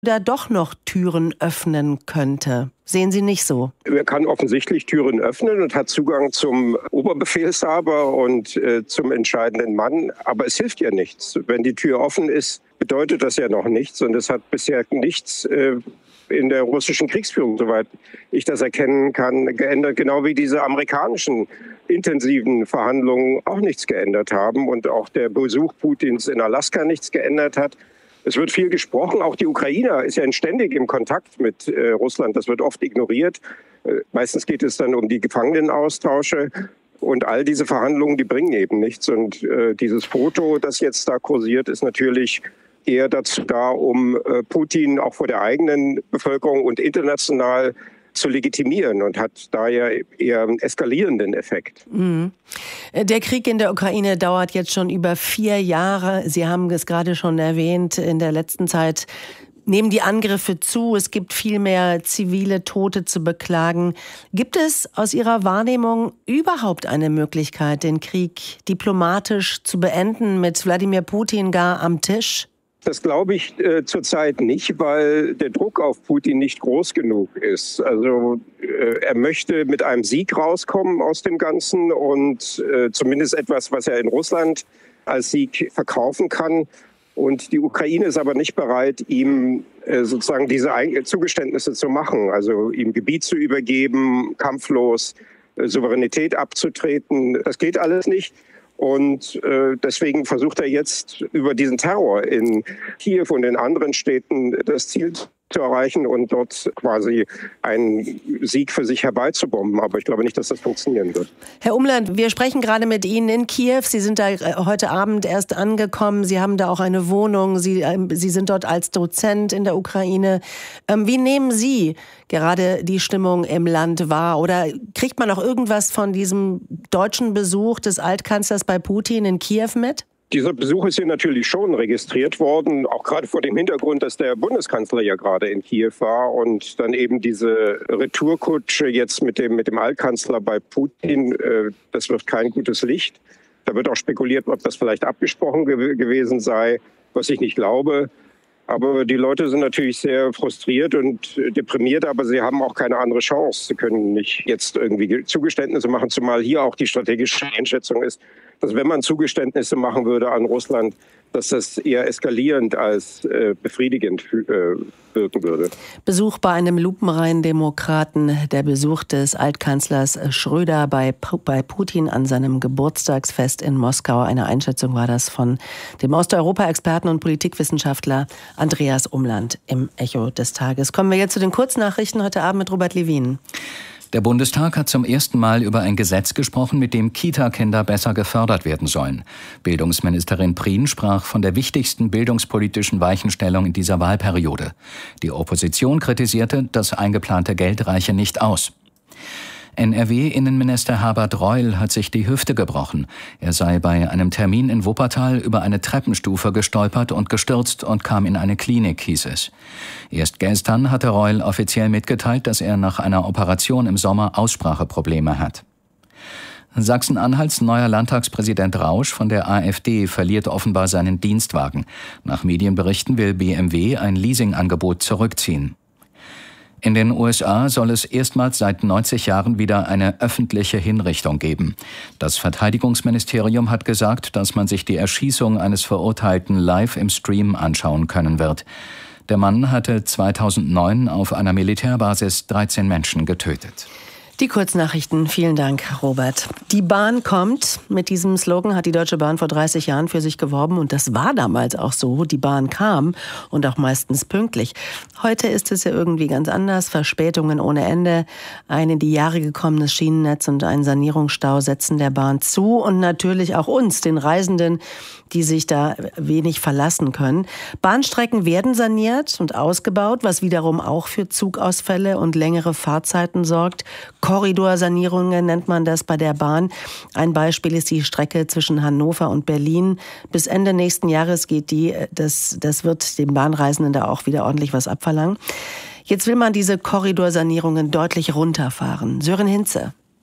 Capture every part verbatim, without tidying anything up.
da doch noch Türen öffnen könnte. Sehen Sie nicht so? Er kann offensichtlich Türen öffnen und hat Zugang zum Oberbefehlshaber und äh, zum entscheidenden Mann. Aber es hilft ja nichts. Wenn die Tür offen ist, bedeutet das ja noch nichts. Und es hat bisher nichts äh, in der russischen Kriegsführung, soweit ich das erkennen kann, geändert. Genau wie diese amerikanischen intensiven Verhandlungen auch nichts geändert haben und auch der Besuch Putins in Alaska nichts geändert hat. Es wird viel gesprochen. Auch die Ukraine ist ja ständig im Kontakt mit äh, Russland. Das wird oft ignoriert. Äh, meistens geht es dann um die Gefangenenaustausche. Und all diese Verhandlungen, die bringen eben nichts. Und äh, dieses Foto, das jetzt da kursiert, ist natürlich eher dazu da, um äh, Putin auch vor der eigenen Bevölkerung und international zu legitimieren und hat daher eher einen eskalierenden Effekt. Mhm. Der Krieg in der Ukraine dauert jetzt schon über vier Jahre. Sie haben es gerade schon erwähnt, in der letzten Zeit nehmen die Angriffe zu. Es gibt viel mehr zivile Tote zu beklagen. Gibt es aus Ihrer Wahrnehmung überhaupt eine Möglichkeit, den Krieg diplomatisch zu beenden, mit Wladimir Putin gar am Tisch? Das glaube ich äh, zurzeit nicht, weil der Druck auf Putin nicht groß genug ist. Also äh, er möchte mit einem Sieg rauskommen aus dem Ganzen und äh, zumindest etwas, was er in Russland als Sieg verkaufen kann. Und die Ukraine ist aber nicht bereit, ihm äh, sozusagen diese Eig- Zugeständnisse zu machen, also ihm Gebiet zu übergeben, kampflos äh, Souveränität abzutreten. Das geht alles nicht. Und äh, deswegen versucht er jetzt über diesen Terror in Kiew und in anderen Städten das Ziel zu erreichen und dort quasi einen Sieg für sich herbeizubomben. Aber ich glaube nicht, dass das funktionieren wird. Herr Umland, wir sprechen gerade mit Ihnen in Kiew. Sie sind da heute Abend erst angekommen. Sie haben da auch eine Wohnung. Sie, äh, Sie sind dort als Dozent in der Ukraine. Ähm, wie nehmen Sie gerade die Stimmung im Land wahr? Oder kriegt man auch irgendwas von diesem deutschen Besuch des Altkanzlers bei Putin in Kiew mit? Dieser Besuch ist hier natürlich schon registriert worden, auch gerade vor dem Hintergrund, dass der Bundeskanzler ja gerade in Kiew war und dann eben diese Retourkutsche jetzt mit dem, mit dem Altkanzler bei Putin, äh, das wird kein gutes Licht. Da wird auch spekuliert, ob das vielleicht abgesprochen ge- gewesen sei, was ich nicht glaube. Aber die Leute sind natürlich sehr frustriert und deprimiert, aber sie haben auch keine andere Chance. Sie können nicht jetzt irgendwie Zugeständnisse machen, zumal hier auch die strategische Einschätzung ist, dass wenn man Zugeständnisse machen würde an Russland, dass das eher eskalierend als äh, befriedigend äh, wirken würde. Besuch bei einem lupenreinen Demokraten, der Besuch des Altkanzlers Schröder bei, bei Putin an seinem Geburtstagsfest in Moskau. Eine Einschätzung war das von dem Osteuropa-Experten und Politikwissenschaftler Andreas Umland im Echo des Tages. Kommen wir jetzt zu den Kurznachrichten heute Abend mit Robert Levin. Der Bundestag hat zum ersten Mal über ein Gesetz gesprochen, mit dem Kita-Kinder besser gefördert werden sollen. Bildungsministerin Prien sprach von der wichtigsten bildungspolitischen Weichenstellung in dieser Wahlperiode. Die Opposition kritisierte, das eingeplante Geld reiche nicht aus. N R W-Innenminister Herbert Reul hat sich die Hüfte gebrochen. Er sei bei einem Termin in Wuppertal über eine Treppenstufe gestolpert und gestürzt und kam in eine Klinik, hieß es. Erst gestern hatte Reul offiziell mitgeteilt, dass er nach einer Operation im Sommer Ausspracheprobleme hat. Sachsen-Anhalts neuer Landtagspräsident Rausch von der A f D verliert offenbar seinen Dienstwagen. Nach Medienberichten will B M W ein Leasingangebot zurückziehen. In den U S A soll es erstmals seit neunzig Jahren wieder eine öffentliche Hinrichtung geben. Das Verteidigungsministerium hat gesagt, dass man sich die Erschießung eines Verurteilten live im Stream anschauen können wird. Der Mann hatte zweitausendneun auf einer Militärbasis dreizehn Menschen getötet. Die Kurznachrichten. Vielen Dank, Robert. Die Bahn kommt. Mit diesem Slogan hat die Deutsche Bahn vor dreißig Jahren für sich geworben. Und das war damals auch so. Die Bahn kam und auch meistens pünktlich. Heute ist es ja irgendwie ganz anders. Verspätungen ohne Ende. Ein in die Jahre gekommenes Schienennetz und ein Sanierungsstau setzen der Bahn zu. Und natürlich auch uns, den Reisenden, die sich da wenig verlassen können. Bahnstrecken werden saniert und ausgebaut, was wiederum auch für Zugausfälle und längere Fahrzeiten sorgt. Korridorsanierungen nennt man das bei der Bahn. Ein Beispiel ist die Strecke zwischen Hannover und Berlin. Bis Ende nächsten Jahres geht die. Das, das wird den Bahnreisenden da auch wieder ordentlich was abverlangen. Jetzt will man diese Korridorsanierungen deutlich runterfahren. Sören Hinze.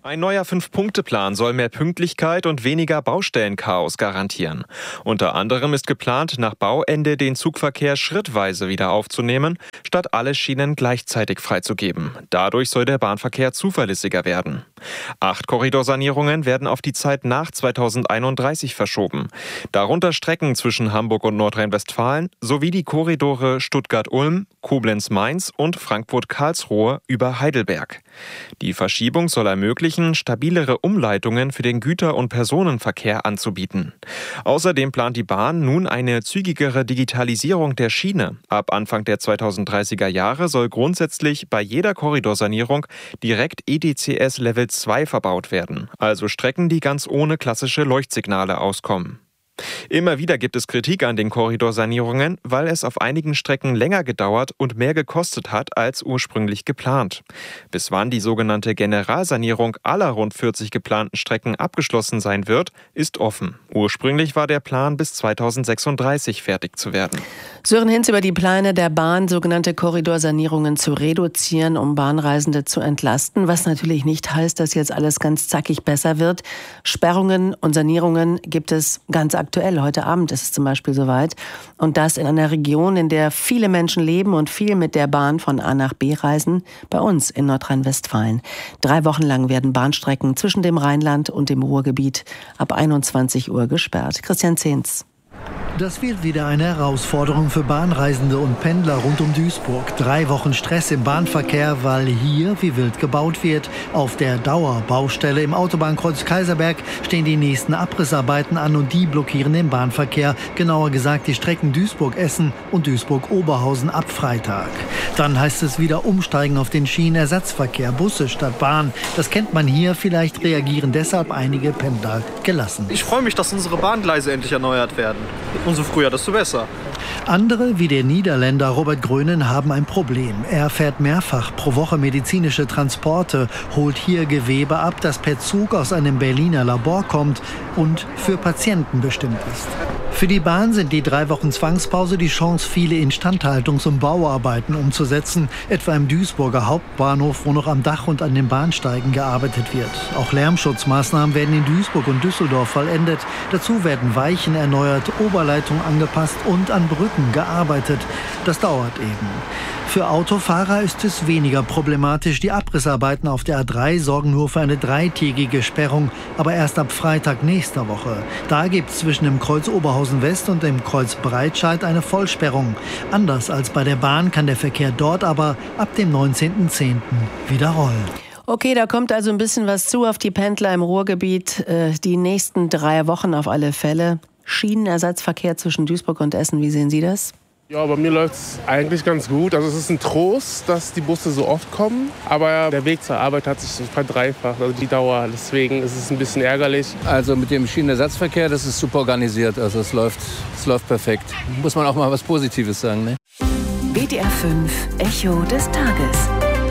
Ein neuer Fünf-Punkte-Plan soll mehr Pünktlichkeit und weniger Baustellenchaos garantieren. Unter anderem ist geplant, nach Bauende den Zugverkehr schrittweise wieder aufzunehmen, statt alle Schienen gleichzeitig freizugeben. Dadurch soll der Bahnverkehr zuverlässiger werden. Acht Korridorsanierungen werden auf die Zeit nach zweitausendeinunddreißig verschoben. Darunter Strecken zwischen Hamburg und Nordrhein-Westfalen sowie die Korridore Stuttgart-Ulm, Koblenz-Mainz und Frankfurt-Karlsruhe über Heidelberg. Die Verschiebung soll ermöglichen, stabilere Umleitungen für den Güter- und Personenverkehr anzubieten. Außerdem plant die Bahn nun eine zügigere Digitalisierung der Schiene. Ab Anfang der zweitausenddreißiger Jahre soll grundsätzlich bei jeder Korridorsanierung direkt E D C S Level zwei verbaut werden, also Strecken, die ganz ohne klassische Leuchtsignale auskommen. Immer wieder gibt es Kritik an den Korridorsanierungen, weil es auf einigen Strecken länger gedauert und mehr gekostet hat als ursprünglich geplant. Bis wann die sogenannte Generalsanierung aller rund vierzig geplanten Strecken abgeschlossen sein wird, ist offen. Ursprünglich war der Plan, bis zweitausendsechsunddreißig fertig zu werden. Sören Hinz über die Pläne der Bahn, sogenannte Korridorsanierungen zu reduzieren, um Bahnreisende zu entlasten, was natürlich nicht heißt, dass jetzt alles ganz zackig besser wird. Sperrungen und Sanierungen gibt es ganz aktuell. Heute Abend ist es zum Beispiel soweit. Und das in einer Region, in der viele Menschen leben und viel mit der Bahn von A nach B reisen, bei uns in Nordrhein-Westfalen. Drei Wochen lang werden Bahnstrecken zwischen dem Rheinland und dem Ruhrgebiet ab einundzwanzig Uhr gesperrt. Christian Zehns. Das wird wieder eine Herausforderung für Bahnreisende und Pendler rund um Duisburg. Drei Wochen Stress im Bahnverkehr, weil hier wie wild gebaut wird. Auf der Dauerbaustelle im Autobahnkreuz Kaiserberg stehen die nächsten Abrissarbeiten an und die blockieren den Bahnverkehr. Genauer gesagt die Strecken Duisburg-Essen und Duisburg-Oberhausen ab Freitag. Dann heißt es wieder umsteigen auf den Schienenersatzverkehr, Busse statt Bahn. Das kennt man hier, vielleicht reagieren deshalb einige Pendler gelassen. Ich freue mich, dass unsere Bahngleise endlich erneuert werden. Umso früher, desto besser. Andere, wie der Niederländer Robert Grönen, haben ein Problem. Er fährt mehrfach pro Woche medizinische Transporte, holt hier Gewebe ab, das per Zug aus einem Berliner Labor kommt und für Patienten bestimmt ist. Für die Bahn sind die drei Wochen Zwangspause die Chance, viele Instandhaltungs- und Bauarbeiten umzusetzen, etwa im Duisburger Hauptbahnhof, wo noch am Dach und an den Bahnsteigen gearbeitet wird. Auch Lärmschutzmaßnahmen werden in Duisburg und Düsseldorf vollendet. Dazu werden Weichen erneuert, Oberleitungen angepasst und an Brücken gearbeitet. Das dauert eben. Für Autofahrer ist es weniger problematisch. Die Abrissarbeiten auf der A drei sorgen nur für eine dreitägige Sperrung, aber erst ab Freitag nächster Woche. Da gibt es zwischen dem Kreuz Oberhausen West und dem Kreuz Breitscheid eine Vollsperrung. Anders als bei der Bahn kann der Verkehr dort aber ab dem neunzehnten zehnten wieder rollen. Okay, da kommt also ein bisschen was zu auf die Pendler im Ruhrgebiet. Die nächsten drei Wochen auf alle Fälle. Schienenersatzverkehr zwischen Duisburg und Essen, wie sehen Sie das? Ja, bei mir läuft es eigentlich ganz gut. Also es ist ein Trost, dass die Busse so oft kommen. Aber der Weg zur Arbeit hat sich verdreifacht, also die Dauer. Deswegen ist es ein bisschen ärgerlich. Also mit dem Schienenersatzverkehr, das ist super organisiert. Also es läuft, es läuft perfekt. Muss man auch mal was Positives sagen, ne? B D R fünf, Echo des Tages.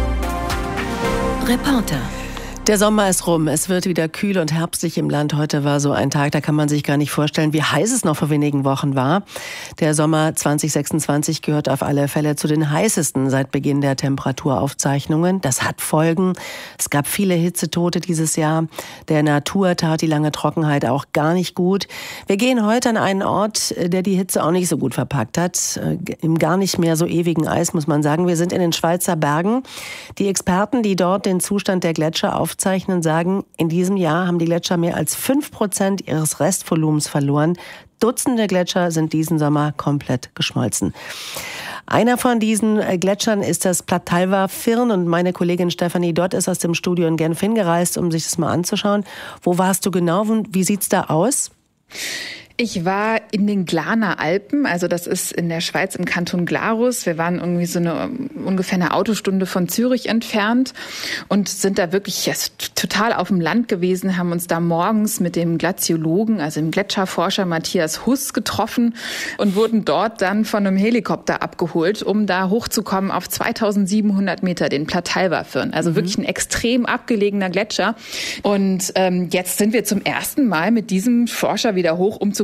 Reporter. Der Sommer ist rum. Es wird wieder kühl und herbstlich im Land. Heute war so ein Tag, da kann man sich gar nicht vorstellen, wie heiß es noch vor wenigen Wochen war. Der Sommer zwanzig sechsundzwanzig gehört auf alle Fälle zu den heißesten seit Beginn der Temperaturaufzeichnungen. Das hat Folgen. Es gab viele Hitzetote dieses Jahr. Der Natur tat die lange Trockenheit auch gar nicht gut. Wir gehen heute an einen Ort, der die Hitze auch nicht so gut verpackt hat. Im gar nicht mehr so ewigen Eis, muss man sagen. Wir sind in den Schweizer Bergen. Die Experten, die dort den Zustand der Gletscher aufzeichnen, Zeichnen sagen, in diesem Jahr haben die Gletscher mehr als fünf Prozent ihres Restvolumens verloren. Dutzende Gletscher sind diesen Sommer komplett geschmolzen. Einer von diesen Gletschern ist das Plattalva-Firn und meine Kollegin Stefanie Dott ist aus dem Studio in Genf hingereist, um sich das mal anzuschauen. Wo warst du genau und wie sieht's da aus? Ich war in den Glarner Alpen, also das ist in der Schweiz im Kanton Glarus. Wir waren irgendwie so eine ungefähr eine Autostunde von Zürich entfernt und sind da wirklich ja, total auf dem Land gewesen, haben uns da morgens mit dem Glaziologen, also dem Gletscherforscher Matthias Huss getroffen und wurden dort dann von einem Helikopter abgeholt, um da hochzukommen auf zweitausendsiebenhundert Meter, den Plattalva-Firn. Also mhm. wirklich ein extrem abgelegener Gletscher. Und ähm, jetzt sind wir zum ersten Mal mit diesem Forscher wieder hoch, um zu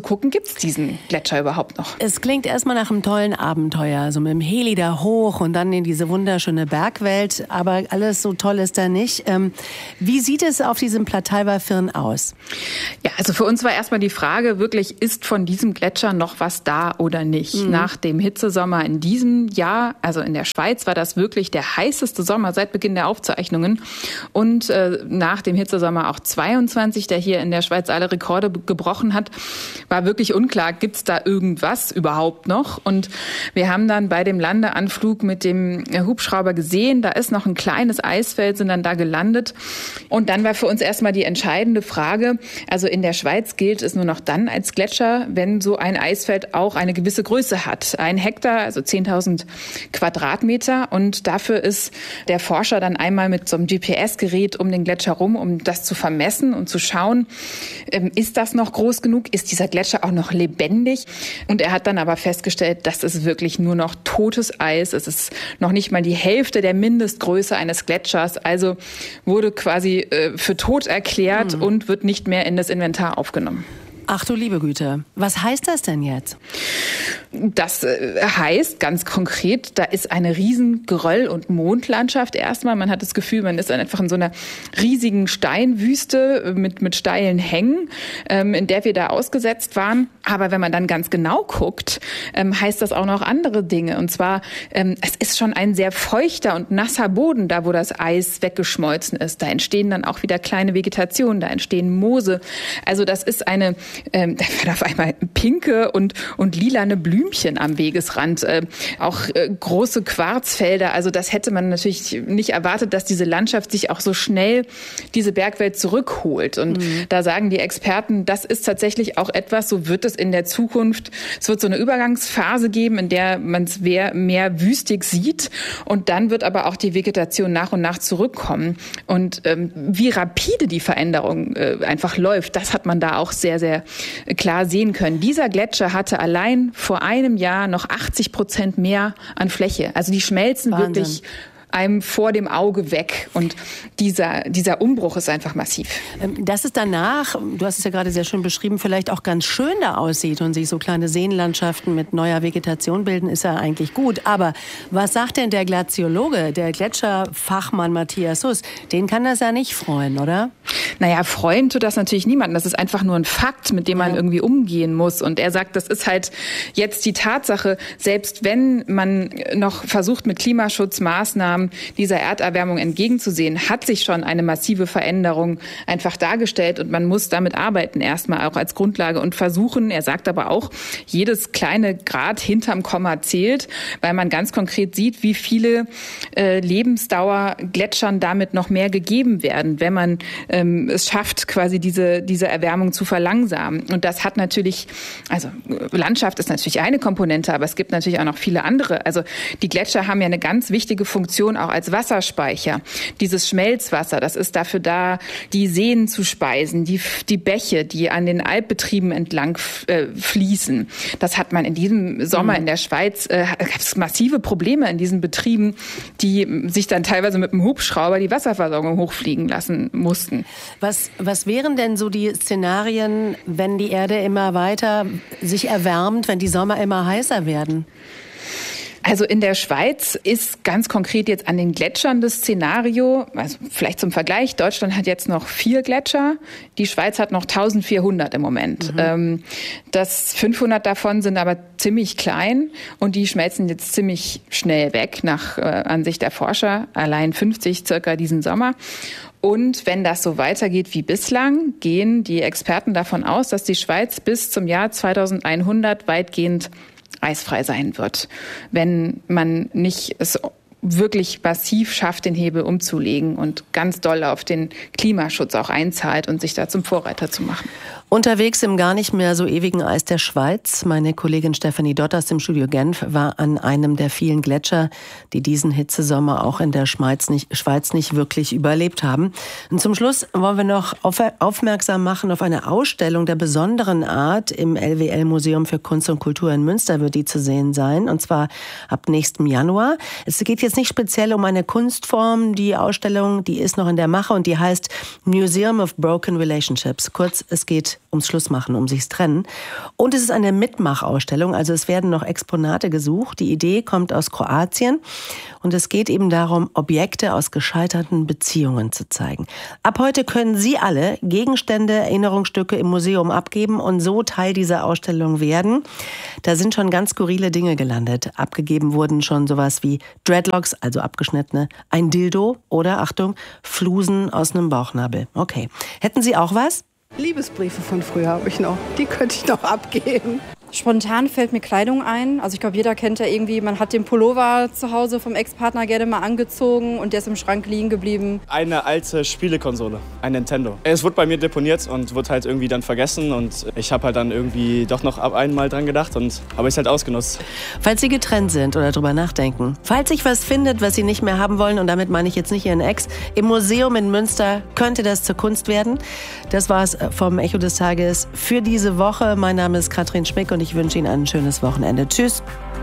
gucken, gibt es diesen Gletscher überhaupt noch. Es klingt erstmal nach einem tollen Abenteuer, so mit dem Heli da hoch und dann in diese wunderschöne Bergwelt, aber alles so toll ist da nicht. Ähm, wie sieht es auf diesem Plataiba Firn aus? Ja, also für uns war erstmal die Frage, wirklich, ist von diesem Gletscher noch was da oder nicht? Mhm. Nach dem Hitzesommer in diesem Jahr, also in der Schweiz, war das wirklich der heißeste Sommer seit Beginn der Aufzeichnungen und äh, nach dem Hitzesommer auch zweiundzwanzig, der hier in der Schweiz alle Rekorde gebrochen hat, war wirklich unklar, gibt es da irgendwas überhaupt noch? Und wir haben dann bei dem Landeanflug mit dem Hubschrauber gesehen, da ist noch ein kleines Eisfeld, sind dann da gelandet. Und dann war für uns erstmal die entscheidende Frage, also in der Schweiz gilt es nur noch dann als Gletscher, wenn so ein Eisfeld auch eine gewisse Größe hat. Ein Hektar, also zehntausend Quadratmeter. Und dafür ist der Forscher dann einmal mit so einem G P S-Gerät um den Gletscher rum, um das zu vermessen und zu schauen, ist das noch groß genug? Ist dieser Gletscher auch noch lebendig? Und er hat dann aber festgestellt, das ist wirklich nur noch totes Eis. Es ist noch nicht mal die Hälfte der Mindestgröße eines Gletschers. Also wurde quasi äh, für tot erklärt hm. und wird nicht mehr in das Inventar aufgenommen. Ach du liebe Güte, was heißt das denn jetzt? Das heißt ganz konkret, da ist eine riesen Geröll- und Mondlandschaft erstmal. Man hat das Gefühl, man ist einfach in so einer riesigen Steinwüste mit, mit steilen Hängen, ähm, in der wir da ausgesetzt waren. Aber wenn man dann ganz genau guckt, ähm, heißt das auch noch andere Dinge. Und zwar, ähm, es ist schon ein sehr feuchter und nasser Boden, da wo das Eis weggeschmolzen ist. Da entstehen dann auch wieder kleine Vegetationen, da entstehen Moose. Also das ist eine Ähm, da waren auf einmal pinke und, und lilane Blümchen am Wegesrand, äh, auch äh, große Quarzfelder. Also das hätte man natürlich nicht erwartet, dass diese Landschaft sich auch so schnell diese Bergwelt zurückholt. Und mhm. da sagen die Experten, das ist tatsächlich auch etwas, so wird es in der Zukunft, es wird so eine Übergangsphase geben, in der man es mehr, mehr wüstig sieht. Und dann wird aber auch die Vegetation nach und nach zurückkommen. Und ähm, wie rapide die Veränderung äh, einfach läuft, das hat man da auch sehr, sehr klar sehen können. Dieser Gletscher hatte allein vor einem Jahr noch achtzig Prozent mehr an Fläche. Also die schmelzen Wahnsinn. Wirklich einem vor dem Auge weg. Und dieser, dieser Umbruch ist einfach massiv. Dass es danach, du hast es ja gerade sehr schön beschrieben, vielleicht auch ganz schön da aussieht und sich so kleine Seenlandschaften mit neuer Vegetation bilden, ist ja eigentlich gut. Aber was sagt denn der Glaziologe, der Gletscherfachmann Matthias Huss? Den kann das ja nicht freuen, oder? Naja, freuen tut das natürlich niemanden. Das ist einfach nur ein Fakt, mit dem man ja. irgendwie umgehen muss. Und er sagt, das ist halt jetzt die Tatsache, selbst wenn man noch versucht, mit Klimaschutzmaßnahmen dieser Erderwärmung entgegenzusehen, hat sich schon eine massive Veränderung einfach dargestellt und man muss damit arbeiten, erstmal auch als Grundlage und versuchen, er sagt aber auch, jedes kleine Grad hinterm Komma zählt, weil man ganz konkret sieht, wie viele äh, Lebensdauer Gletschern damit noch mehr gegeben werden, wenn man ähm, es schafft, quasi diese, diese Erwärmung zu verlangsamen. Und das hat natürlich, also Landschaft ist natürlich eine Komponente, aber es gibt natürlich auch noch viele andere. Also die Gletscher haben ja eine ganz wichtige Funktion auch als Wasserspeicher. Dieses Schmelzwasser, das ist dafür da, die Seen zu speisen, die, die Bäche, die an den Alpbetrieben entlang äh, fließen. Das hat man in diesem Sommer mhm. in der Schweiz, äh, gab es massive Probleme in diesen Betrieben, die sich dann teilweise mit dem Hubschrauber die Wasserversorgung hochfliegen lassen mussten. Was, was wären denn so die Szenarien, wenn die Erde immer weiter sich erwärmt, wenn die Sommer immer heißer werden? Also in der Schweiz ist ganz konkret jetzt an den Gletschern das Szenario, also vielleicht zum Vergleich, Deutschland hat jetzt noch vier Gletscher, die Schweiz hat noch eintausendvierhundert im Moment. Mhm. Das fünfhundert davon sind aber ziemlich klein und die schmelzen jetzt ziemlich schnell weg, nach äh, Ansicht der Forscher, allein fünfzig circa diesen Sommer. Und wenn das so weitergeht wie bislang, gehen die Experten davon aus, dass die Schweiz bis zum Jahr zweitausendeinhundert weitgehend eisfrei sein wird, wenn man nicht es wirklich massiv schafft, den Hebel umzulegen und ganz doll auf den Klimaschutz auch einzahlt und sich da zum Vorreiter zu machen. Unterwegs im gar nicht mehr so ewigen Eis der Schweiz. Meine Kollegin Stefanie Dott aus dem Studio Genf war an einem der vielen Gletscher, die diesen Hitzesommer auch in der Schweiz nicht, Schweiz nicht wirklich überlebt haben. Und zum Schluss wollen wir noch auf, aufmerksam machen auf eine Ausstellung der besonderen Art. Im L W L-Museum für Kunst und Kultur in Münster wird die zu sehen sein. Und zwar ab nächstem Januar. Es geht jetzt nicht speziell um eine Kunstform. Die Ausstellung, die ist noch in der Mache und die heißt Museum of Broken Relationships. Kurz, es geht ums Schlussmachen, um sich's trennen. Und es ist eine Mitmachausstellung, also es werden noch Exponate gesucht. Die Idee kommt aus Kroatien und es geht eben darum, Objekte aus gescheiterten Beziehungen zu zeigen. Ab heute können Sie alle Gegenstände, Erinnerungsstücke im Museum abgeben und so Teil dieser Ausstellung werden. Da sind schon ganz skurrile Dinge gelandet. Abgegeben wurden schon sowas wie Dreadlocks, also abgeschnittene, ein Dildo oder, Achtung, Flusen aus einem Bauchnabel. Okay. Hätten Sie auch was? Liebesbriefe von früher habe ich noch. Die könnte ich noch abgeben. Spontan fällt mir Kleidung ein. Also ich glaube, jeder kennt ja irgendwie, man hat den Pullover zu Hause vom Ex-Partner gerne mal angezogen und der ist im Schrank liegen geblieben. Eine alte Spielekonsole, ein Nintendo. Es wurde bei mir deponiert und wurde halt irgendwie dann vergessen und ich habe halt dann irgendwie doch noch ab einmal dran gedacht und habe es halt ausgenutzt. Falls Sie getrennt sind oder drüber nachdenken, falls sich was findet, was Sie nicht mehr haben wollen, und damit meine ich jetzt nicht Ihren Ex, im Museum in Münster könnte das zur Kunst werden. Das war's vom Echo des Tages für diese Woche. Mein Name ist Katrin Schmick und ich wünsche Ihnen ein schönes Wochenende. Tschüss.